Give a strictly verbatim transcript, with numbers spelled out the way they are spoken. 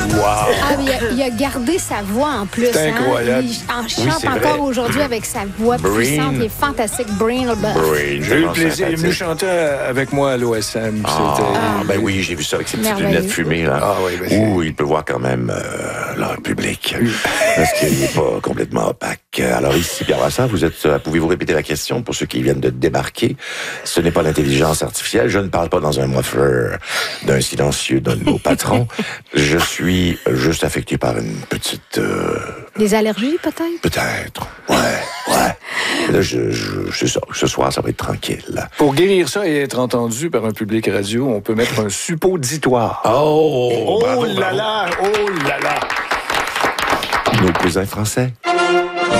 Wow! Ah, mais il, a, il a gardé sa voix en plus. C'est incroyable. Hein? Il en chante c'est encore vrai. aujourd'hui avec sa voix Breen. puissante. Il est fantastique. Breen LeBeouf. Breen, J'ai eu le tellement plaisir. Il est venu sympathique. chanter avec moi à l'O S M. Ah, C'était... ben oui, j'ai vu ça avec ses petites Merveilleux. lunettes fumées, là. Ah oui, ben c'est- Ouh, il peut voir quand même euh, leur public. Parce qu'il n'est pas complètement opaque. Alors ici, Pierre Brassard, vous êtes, euh, pouvez-vous répéter la question pour ceux qui viennent de débarquer? Ce n'est pas l'intelligence artificielle. Je ne parle pas dans un muffler d'un silencieux d'un de nos patrons. Je suis juste affecté par une petite... euh, Des allergies, peut-être? peut-être. Ouais, ouais. Là, je, je, c'est ça. Ce soir, ça va être tranquille. Pour guérir ça et être entendu par un public radio, on peut mettre un suppositoire. Oh! Oh bravo, là bravo. là! Oh là là! Nos cousins français.